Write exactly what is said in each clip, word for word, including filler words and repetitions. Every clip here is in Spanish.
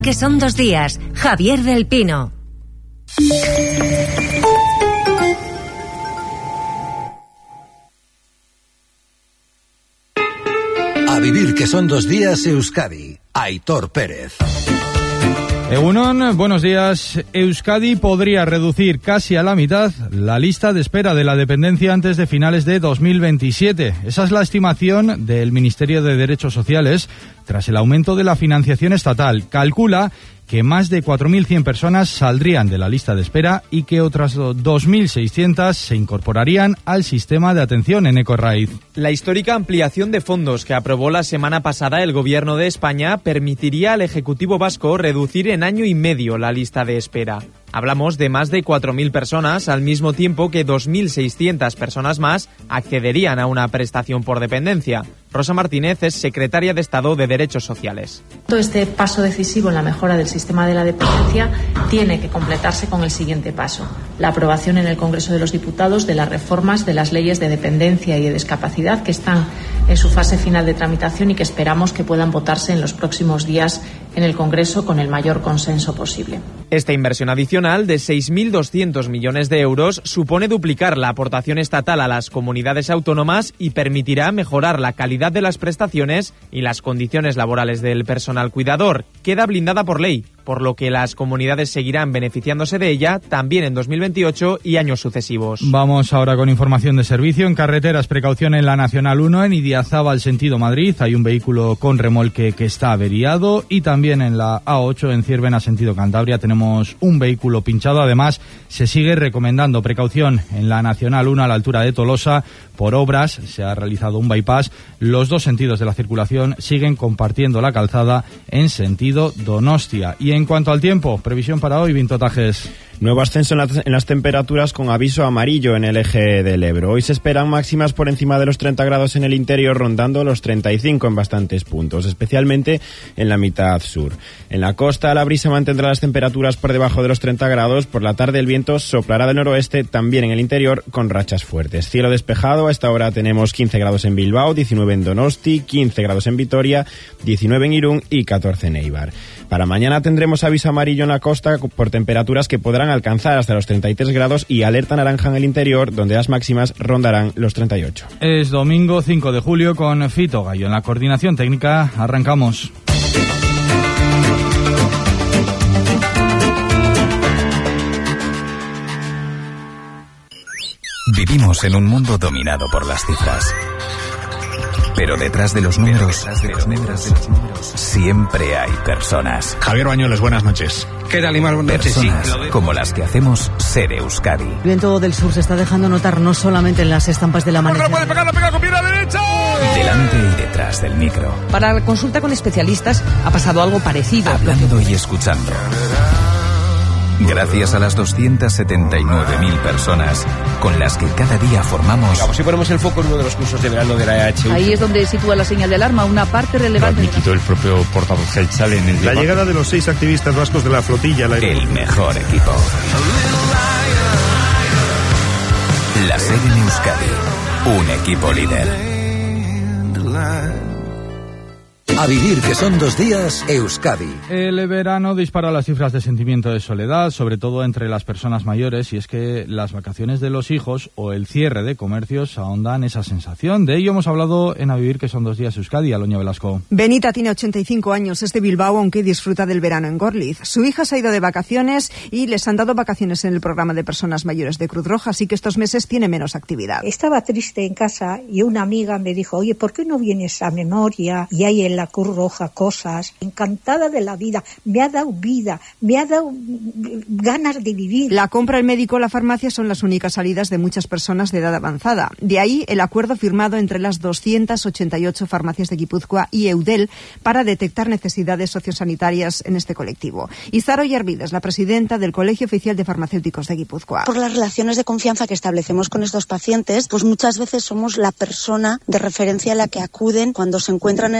Que son dos días. Javier del Pino. A vivir que son dos días Euskadi. Aitor Pérez. Egunon, buenos días. Euskadi podría reducir casi a la mitad la lista de espera de la dependencia antes de finales de dos mil veintisiete. Esa es la estimación del Ministerio de Derechos Sociales tras el aumento de la financiación estatal. Calcula que más de cuatro mil cien personas saldrían de la lista de espera y que otras dos mil seiscientas se incorporarían al sistema de atención en Ecorraiz. La histórica ampliación de fondos que aprobó la semana pasada el Gobierno de España permitiría al Ejecutivo vasco reducir en año y medio la lista de espera. Hablamos de más de cuatro mil personas, al mismo tiempo que dos mil seiscientas personas más accederían a una prestación por dependencia. Rosa Martínez es secretaria de Estado de Derechos Sociales. Todo este paso decisivo en la mejora del sistema de la dependencia tiene que completarse con el siguiente paso: la aprobación en el Congreso de los Diputados de las reformas de las leyes de dependencia y de discapacidad que están en su fase final de tramitación y que esperamos que puedan votarse en los próximos días en el Congreso con el mayor consenso posible. Esta inversión adicional de seis mil doscientos millones de euros supone duplicar la aportación estatal a las comunidades autónomas y permitirá mejorar la calidad de las prestaciones y las condiciones laborales del personal cuidador. Queda blindada por ley, por lo que las comunidades seguirán beneficiándose de ella también en dos mil veintiocho y años sucesivos. Vamos ahora con información de servicio. En carreteras, precaución en la Nacional uno, en Idiazábal, sentido Madrid. Hay un vehículo con remolque que está averiado. Y también en la A ocho, en Ciervena, sentido Cantabria, tenemos un vehículo pinchado. Además, se sigue recomendando precaución en la Nacional uno a la altura de Tolosa. Por obras, se ha realizado un bypass. Los dos sentidos de la circulación siguen compartiendo la calzada en sentido Donostia. Y en cuanto al tiempo, previsión para hoy, Vintotajes. Nuevo ascenso en, la, en las temperaturas con aviso amarillo en el eje del Ebro. Hoy se esperan máximas por encima de los treinta grados en el interior, rondando los treinta y cinco en bastantes puntos, especialmente en la mitad sur. En la costa, la brisa mantendrá las temperaturas por debajo de los treinta grados. Por la tarde, el viento soplará del noroeste, también en el interior, con rachas fuertes. Cielo despejado. A esta hora tenemos quince grados en Bilbao, diecinueve en Donosti, quince grados en Vitoria, diecinueve en Irún y catorce en Eibar. Para mañana tendremos aviso amarillo en la costa por temperaturas que podrán alcanzar hasta los treinta y tres grados y alerta naranja en el interior, donde las máximas rondarán los treinta y ocho. Es domingo cinco de julio con Fito Gallo en la coordinación técnica. Arrancamos. Vivimos en un mundo dominado por las cifras. Pero detrás de los números, detrás de los números, de los números siempre hay personas. Javier Bañuelos, buenas noches. ¿Qué tal, Imar? Buenas noches. Personas sí, como las que hacemos Ser Euskadi. El viento del sur se está dejando notar no solamente en las estampas del amanecer. ¡No puede pegar, la pega con pierna derecha! Delante y detrás del micro. Para la consulta con especialistas ha pasado algo parecido. Hablando y escuchando. Gracias a las doscientas setenta y nueve mil personas con las que cada día formamos... Vamos, si ponemos el foco en uno de los cursos de verano de la E H U. Ahí es donde sitúa la señal de alarma, una parte relevante... Lo admitió el propio portavoz Geltzale en el... La llegada de los seis activistas vascos de la flotilla... La... El mejor equipo. La SER en Euskadi. Un equipo líder. A vivir que son dos días Euskadi. El verano dispara las cifras de sentimiento de soledad, sobre todo entre las personas mayores, y es que las vacaciones de los hijos o el cierre de comercios ahondan esa sensación. De ello hemos hablado en A vivir que son dos días Euskadi. Aloña Velasco. Benita tiene ochenta y cinco años, es de Bilbao, aunque disfruta del verano en Gorliz. Su hija se ha ido de vacaciones y les han dado vacaciones en el programa de personas mayores de Cruz Roja, así que estos meses tiene menos actividad. Estaba triste en casa y una amiga me dijo, oye, ¿por qué no vienes a Memoria? Y hay en la Cruz Roja cosas. Encantada de la vida, me ha dado vida, me ha dado ganas de vivir. La compra, el médico, la farmacia son las únicas salidas de muchas personas de edad avanzada. De ahí el acuerdo firmado entre las doscientas ochenta y ocho farmacias de Guipúzcoa y Eudel para detectar necesidades sociosanitarias en este colectivo. Y Zaro Yarvides, la presidenta del Colegio Oficial de Farmacéuticos de Guipúzcoa. Por las relaciones de confianza que establecemos con estos pacientes, pues muchas veces somos la persona de referencia a la que acuden cuando se encuentran en esa situación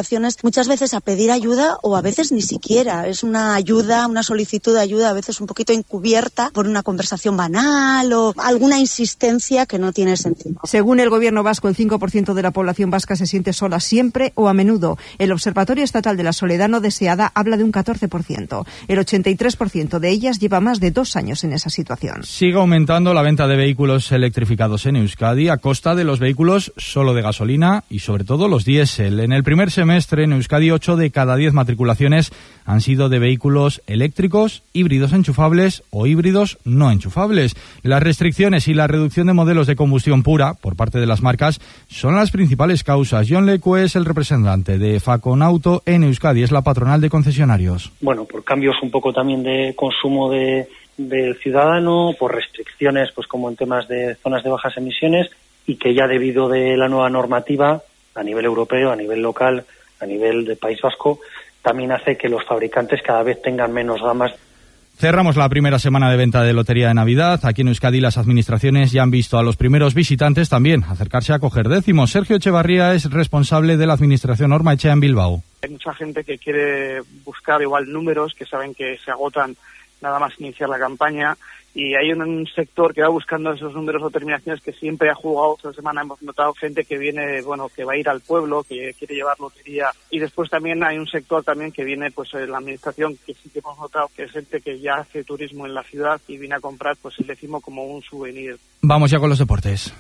situaciones muchas veces a pedir ayuda o a veces ni siquiera. Es una ayuda, una solicitud de ayuda a veces un poquito encubierta por una conversación banal o alguna insistencia que no tiene sentido. Según el gobierno vasco, el cinco por ciento de la población vasca se siente sola siempre o a menudo. El Observatorio Estatal de la Soledad No Deseada habla de un catorce por ciento. El ochenta y tres por ciento de ellas lleva más de dos años en esa situación. Sigue aumentando la venta de vehículos electrificados en Euskadi a costa de los vehículos solo de gasolina y sobre todo los diésel. En el primer semestre en Euskadi, ocho de cada diez matriculaciones han sido de vehículos eléctricos, híbridos enchufables o híbridos no enchufables. Las restricciones y la reducción de modelos de combustión pura por parte de las marcas son las principales causas. John Lecue es el representante de Faconauto en Euskadi, es la patronal de concesionarios. Bueno, por cambios un poco también de consumo de, del ciudadano, por restricciones pues como en temas de zonas de bajas emisiones y que ya debido de la nueva normativa a nivel europeo, a nivel local, a nivel del País Vasco, también hace que los fabricantes cada vez tengan menos gamas. Cerramos la primera semana de venta de lotería de Navidad. Aquí en Euskadi las administraciones ya han visto a los primeros visitantes también acercarse a coger décimos. Sergio Echevarría es responsable de la administración Ormaechea en Bilbao. Hay mucha gente que quiere buscar igual números que saben que se agotan nada más iniciar la campaña, y hay un sector que va buscando esos números o terminaciones que siempre ha jugado. Esta semana hemos notado gente que viene, bueno, que va a ir al pueblo, que quiere llevar lotería, y después también hay un sector también que viene, pues en la administración, que sí que hemos notado que es gente que ya hace turismo en la ciudad y viene a comprar pues el décimo como un souvenir. Vamos ya con los deportes.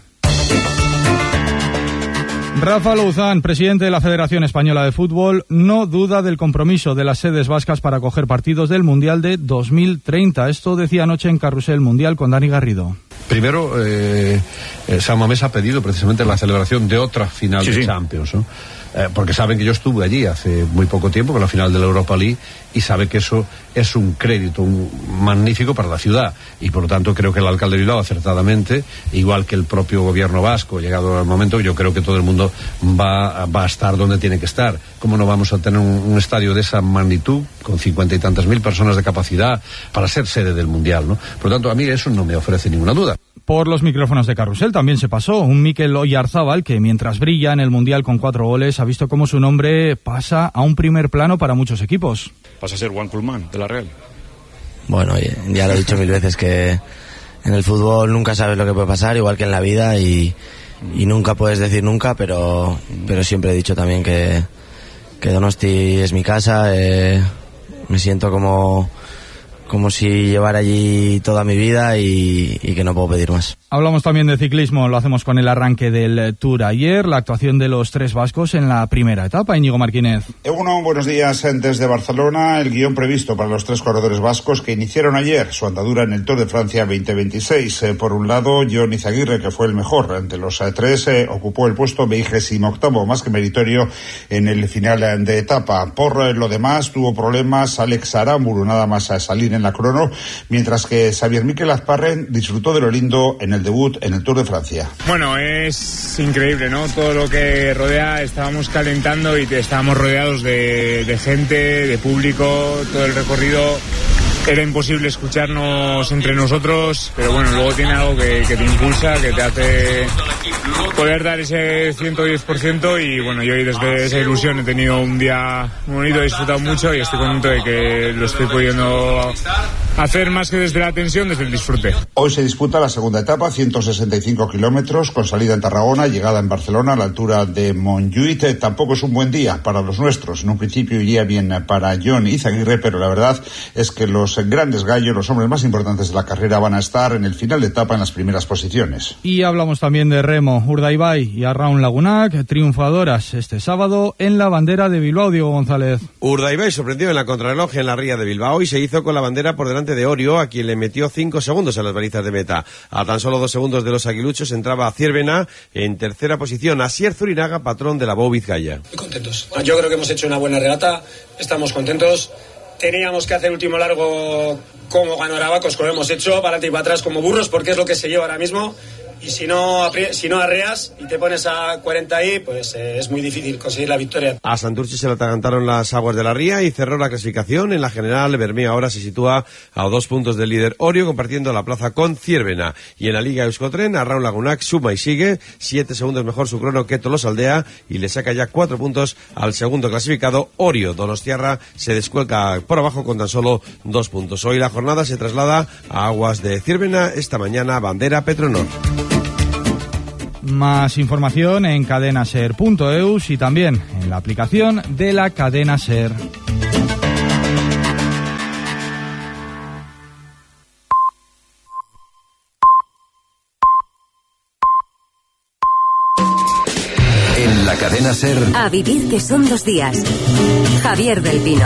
Rafa Louzán, presidente de la Federación Española de Fútbol, no duda del compromiso de las sedes vascas para acoger partidos del Mundial de dos mil treinta. Esto decía anoche en Carrusel Mundial con Dani Garrido. Primero, eh, eh, San Mamés ha pedido precisamente la celebración de otra final sí, de sí. Champions, ¿no? Eh, porque saben que yo estuve allí hace muy poco tiempo con la final de la Europa League y sabe que eso es un crédito un magnífico para la ciudad, y por lo tanto creo que el alcalde de Bilbao acertadamente, igual que el propio gobierno vasco, llegado el momento, yo creo que todo el mundo va, va a estar donde tiene que estar. ¿Cómo no vamos a tener un, un estadio de esa magnitud con cincuenta y tantas mil personas de capacidad para ser sede del Mundial, ¿no? Por lo tanto, a mí eso no me ofrece ninguna duda. Por los micrófonos de Carrusel también se pasó un Mikel Oyarzábal que mientras brilla en el Mundial con cuatro goles ha visto cómo su nombre pasa a un primer plano para muchos equipos. Pasa a ser Juan Culmán de la Real. Bueno, ya lo he dicho mil veces que en el fútbol nunca sabes lo que puede pasar, igual que en la vida, y, y nunca puedes decir nunca, pero, pero siempre he dicho también que, que Donosti es mi casa, eh, me siento como... como si llevara allí toda mi vida y, y que no puedo pedir más. Hablamos también de ciclismo, lo hacemos con el arranque del Tour ayer, la actuación de los tres vascos en la primera etapa. Íñigo Martínez. Egunon, buenos días. Desde Barcelona, el guión previsto para los tres corredores vascos que iniciaron ayer su andadura en el Tour de Francia veinte veintiséis. Eh, por un lado, Jon Izagirre, que fue el mejor entre los eh, tres, eh, ocupó el puesto vigésimo octavo, más que meritorio en el final de etapa. Por eh, lo demás, tuvo problemas Alex Aramburu, nada más a salir en la crono, mientras que Xavier Mikel Azparren disfrutó de lo lindo en el debut en el Tour de Francia. Bueno, es increíble, ¿no? Todo lo que rodea, estábamos calentando y estábamos rodeados de, de gente, de público, todo el recorrido. Era imposible escucharnos entre nosotros, pero bueno, luego tiene algo que, que te impulsa, que te hace poder dar ese ciento diez por ciento, y bueno, yo desde esa ilusión he tenido un día muy bonito, he disfrutado mucho y estoy contento de que lo estoy pudiendo hacer más que desde la tensión, desde el disfrute. Hoy se disputa la segunda etapa, ciento sesenta y cinco kilómetros, con salida en Tarragona, llegada en Barcelona a la altura de Montjuïc. Tampoco es un buen día para los nuestros. En un principio iría bien para Jon Izagirre, pero la verdad es que los grandes gallos, los hombres más importantes de la carrera, van a estar en el final de etapa en las primeras posiciones. Y hablamos también de remo. Urdaibai y Arraun Lagunac, triunfadoras este sábado en la bandera de Bilbao. Diego González. Urdaibai sorprendió en la contrarreloj en la ría de Bilbao y se hizo con la bandera por delante de Orio, a quien le metió cinco segundos a las balizas de meta. A tan solo dos segundos de los aguiluchos entraba Ciervena en tercera posición. Asier Zurinaga, patrón de la Bou Vizcaya. Muy contentos. Yo creo que hemos hecho una buena regata, estamos contentos. Teníamos que hacer último largo como ganó Arabacos, como hemos hecho, para adelante y para atrás como burros, porque es lo que se lleva ahora mismo. y si no, si no arreas y te pones a cuarenta ahí, pues eh, es muy difícil conseguir la victoria. A Santurce se le atragantaron las aguas de la ría y cerró la clasificación. En la general, Bermeo ahora se sitúa a dos puntos del líder Orio, compartiendo la plaza con Ciervena. Y en la Liga Euskotren, Arraun Lagunac suma y sigue, siete segundos mejor su crono que Tolosaldea, y le saca ya cuatro puntos al segundo clasificado, Orio. Donostiarra se descuelga por abajo con tan solo dos puntos. Hoy la jornada se traslada a aguas de Ciervena, esta mañana bandera Petronor. Más información en cadenaser punto eus y también en la aplicación de la cadena SER. En la cadena SER. A vivir que son dos días. Javier del Pino.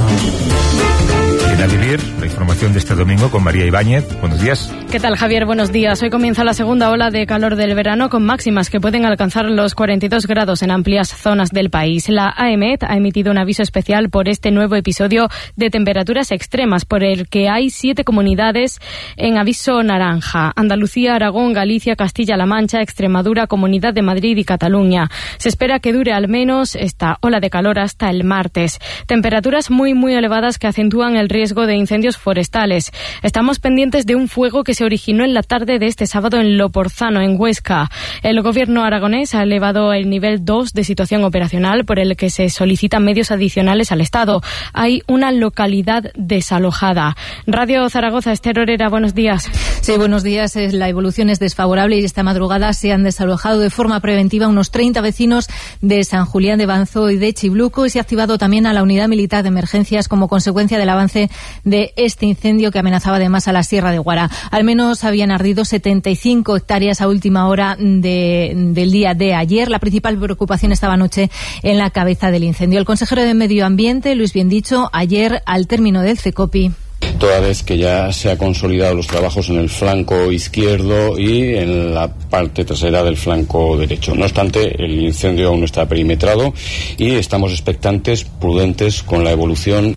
En A Vivir, la información de este domingo con María Ibáñez. Buenos días. ¿Qué tal, Javier? Buenos días. Hoy comienza la segunda ola de calor del verano con máximas que pueden alcanzar los cuarenta y dos grados en amplias zonas del país. La AEMET ha emitido un aviso especial por este nuevo episodio de temperaturas extremas, por el que hay siete comunidades en aviso naranja: Andalucía, Aragón, Galicia, Castilla-La Mancha, Extremadura, Comunidad de Madrid y Cataluña. Se espera que dure al menos esta ola de calor hasta el martes. Temperaturas muy, muy elevadas que acentúan el riesgo de incendios forestales. Estamos pendientes de un fuego que se originó en la tarde de este sábado en Loporzano, en Huesca. El gobierno aragonés ha elevado el nivel dos de situación operacional, por el que se solicitan medios adicionales al Estado. Hay una localidad desalojada. Radio Zaragoza, Esther Orera, buenos días. Sí, buenos días. La evolución es desfavorable y esta madrugada se han desalojado de forma preventiva unos treinta vecinos de San Julián de Banzo y de Chibluco, y se ha activado también a la unidad militar de emergencias como consecuencia del avance de este incendio que amenazaba además a la Sierra de Guara. Al menos habían ardido setenta y cinco hectáreas a última hora de, del día de ayer. La principal preocupación estaba anoche en la cabeza del incendio. El consejero de Medio Ambiente, Luis Biendicho, ayer al término del CECOPI. Toda vez que ya se han consolidado los trabajos en el flanco izquierdo y en la parte trasera del flanco derecho. No obstante, el incendio aún no está perimetrado y estamos expectantes, prudentes con la evolución.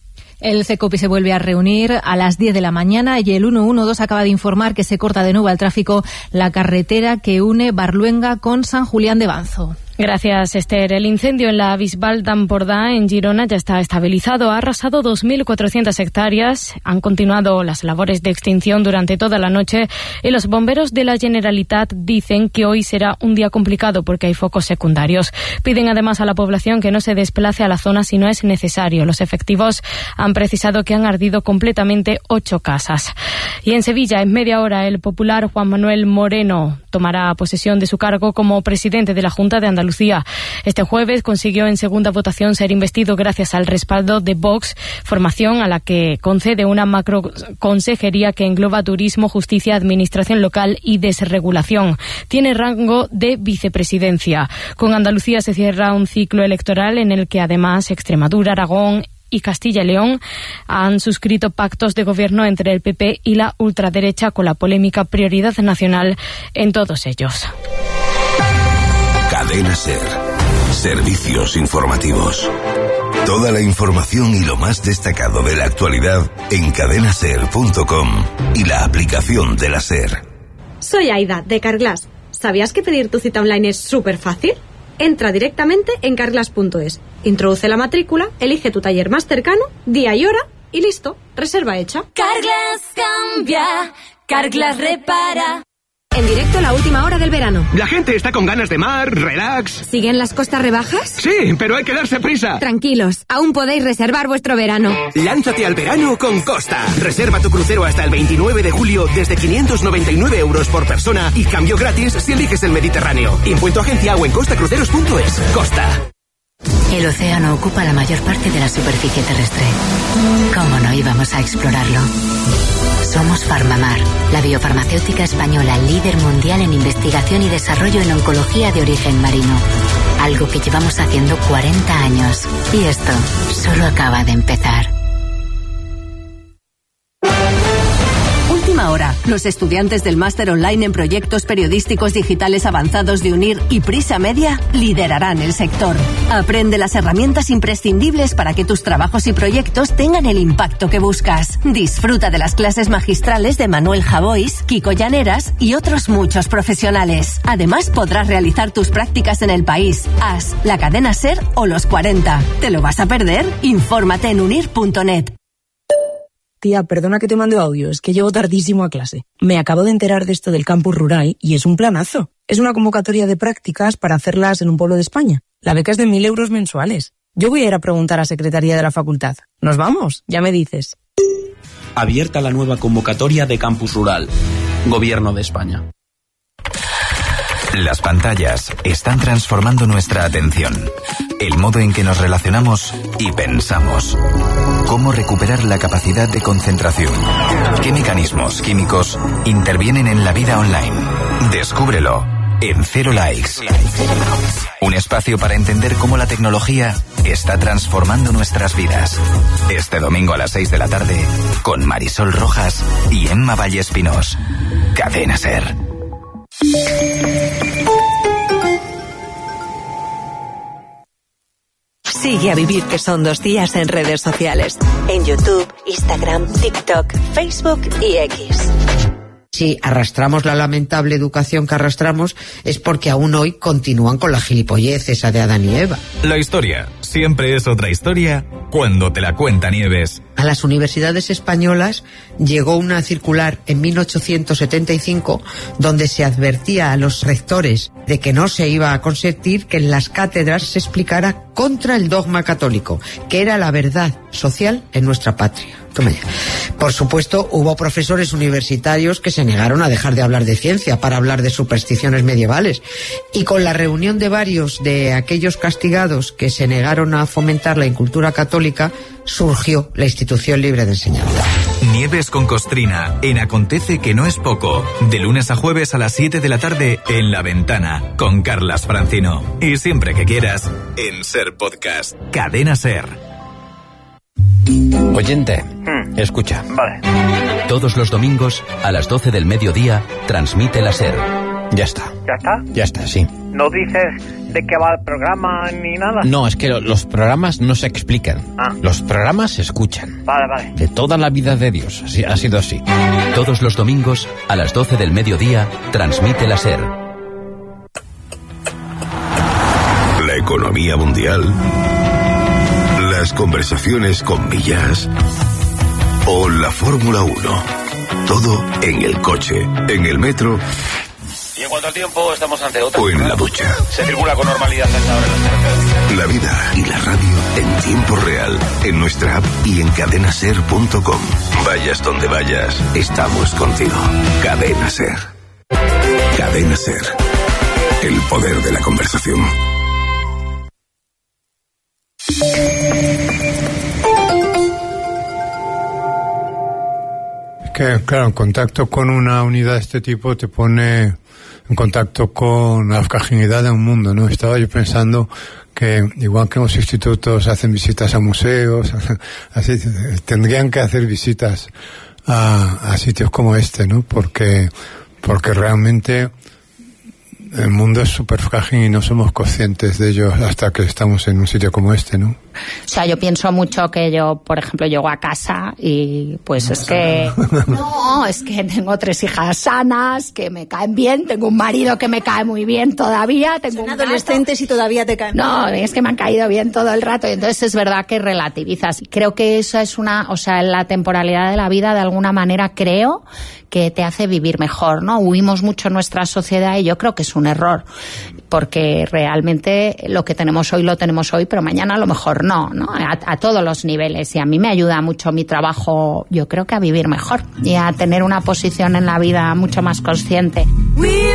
El CECOPI se vuelve a reunir a las diez de la mañana y el ciento doce acaba de informar que se corta de nuevo al tráfico la carretera que une Barluenga con San Julián de Banzo. Gracias, Esther. El incendio en la Bisbal d'Empordà, en Girona, ya está estabilizado. Ha arrasado dos mil cuatrocientas hectáreas. Han continuado las labores de extinción durante toda la noche y los bomberos de la Generalitat dicen que hoy será un día complicado porque hay focos secundarios. Piden además a la población que no se desplace a la zona si no es necesario. Los efectivos han precisado que han ardido completamente ocho casas. Y en Sevilla, en media hora, el popular Juan Manuel Moreno tomará posesión de su cargo como presidente de la Junta de Andalucía. Este jueves consiguió en segunda votación ser investido gracias al respaldo de Vox, formación a la que concede una macroconsejería que engloba turismo, justicia, administración local y desregulación. Tiene rango de vicepresidencia. Con Andalucía se cierra un ciclo electoral en el que además Extremadura, Aragón y Castilla y León han suscrito pactos de gobierno entre el P P y la ultraderecha, con la polémica prioridad nacional en todos ellos. Cadena SER. Servicios informativos. Toda la información y lo más destacado de la actualidad en cadena ser punto com y la aplicación de la SER. Soy Aida, de Carglass. ¿Sabías que pedir tu cita online es súper fácil? Entra directamente en carglass punto es, introduce la matrícula, elige tu taller más cercano, día y hora y listo, reserva hecha. Carglass cambia, Carglass repara. En directo la última hora del verano. La gente está con ganas de mar, relax. ¿Siguen las costas rebajas? Sí, pero hay que darse prisa. Tranquilos, aún podéis reservar vuestro verano. Lánzate al verano con Costa. Reserva tu crucero hasta el veintinueve de julio desde quinientos noventa y nueve euros por persona y cambio gratis si eliges el Mediterráneo. Impuesto agencia o en costa cruceros punto es. Costa. El océano ocupa la mayor parte de la superficie terrestre. ¿Cómo no íbamos a explorarlo? Somos Farmamar, la biofarmacéutica española líder mundial en investigación y desarrollo en oncología de origen marino. Algo que llevamos haciendo cuarenta años. Y esto solo acaba de empezar. Última hora. Ahora, los estudiantes del máster online en proyectos periodísticos digitales avanzados de UNIR y Prisa Media liderarán el sector. Aprende las herramientas imprescindibles para que tus trabajos y proyectos tengan el impacto que buscas. Disfruta de las clases magistrales de Manuel Javois, Kiko Llaneras y otros muchos profesionales. Además, podrás realizar tus prácticas en el país, A S, la cadena SER o los cuarenta. ¿Te lo vas a perder? Infórmate en unir punto net. Tía, perdona que te mande audio, es que llego tardísimo a clase. Me acabo de enterar de esto del campus rural y es un planazo. Es una convocatoria de prácticas para hacerlas en un pueblo de España. La beca es de mil euros mensuales. Yo voy a ir a preguntar a Secretaría de la Facultad. ¿Nos vamos? Ya me dices. Abierta la nueva convocatoria de campus rural. Gobierno de España. Las pantallas están transformando nuestra atención, el modo en que nos relacionamos y pensamos. ¿Cómo recuperar la capacidad de concentración? ¿Qué mecanismos químicos intervienen en la vida online? Descúbrelo en Cero Likes. Un espacio para entender cómo la tecnología está transformando nuestras vidas. Este domingo a las seis de la tarde con Marisol Rojas y Emma Vallespinos. Cadena SER. Sigue a Vivir que son dos días en redes sociales. En YouTube, Instagram, TikTok, Facebook y X. Si arrastramos la lamentable educación que arrastramos es porque aún hoy continúan con la gilipollez esa de Adán y Eva. La historia siempre es otra historia cuando te la cuenta Nieves. A las universidades españolas llegó una circular en mil ochocientos setenta y cinco donde se advertía a los rectores de que no se iba a consentir que en las cátedras se explicara contra el dogma católico, que era la verdad social en nuestra patria. Toma ya. Por supuesto, hubo profesores universitarios que se negaron a dejar de hablar de ciencia para hablar de supersticiones medievales. Y con la reunión de varios de aquellos castigados que se negaron a fomentar la incultura católica, surgió la Institución Libre de Enseñanza. Nieves con Costrina, en Acontece que no es poco. De lunes a jueves a las siete de la tarde en La Ventana, con Carlas Francino. Y siempre que quieras, en SER Podcast. Cadena SER. Oyente, hmm. escucha. Vale. Todos los domingos, a las doce del mediodía, transmite la SER. Ya está. ¿Ya está? Ya está, sí. ¿No dices de qué va el programa ni nada? No, es que lo, los programas no se explican. Ah. Los programas se escuchan. Vale, vale. De toda la vida de Dios. Así, ha sido así. Todos los domingos, a las doce del mediodía, transmite la SER. La economía mundial, las conversaciones con Millas o la Fórmula uno. Todo en el coche, en el metro. Y en cuanto al tiempo, estamos ante otra. O en la ducha. Se circula con normalidad hasta ahora en las carreteras. La vida y la radio en tiempo real, en nuestra app y en cadena ser punto com. Vayas donde vayas, estamos contigo. Cadena SER. Cadena SER. El poder de la conversación. Que, claro, en contacto con una unidad de este tipo te pone en contacto con la fragilidad de un mundo, ¿no? Estaba yo pensando que, igual que los institutos hacen visitas a museos, así, tendrían que hacer visitas a, a sitios como este, ¿no? Porque, porque realmente el mundo es súper frágil y no somos conscientes de ello hasta que estamos en un sitio como este, ¿no? O sea, yo pienso mucho que yo, por ejemplo, llego a casa y pues no es que... No, es que tengo tres hijas sanas, que me caen bien, tengo un marido que me cae muy bien todavía, tengo Son adolescentes y todavía te caen bien. No, es que me han caído bien todo el rato y entonces es verdad que relativizas. Creo que eso es una... O sea, la temporalidad de la vida, de alguna manera, creo que te hace vivir mejor, ¿no? Huimos mucho en nuestra sociedad y yo creo que es un error, porque realmente lo que tenemos hoy lo tenemos hoy, pero mañana a lo mejor no, ¿no? A, a todos los niveles, y a mí me ayuda mucho mi trabajo, yo creo que a vivir mejor y a tener una posición en la vida mucho más consciente.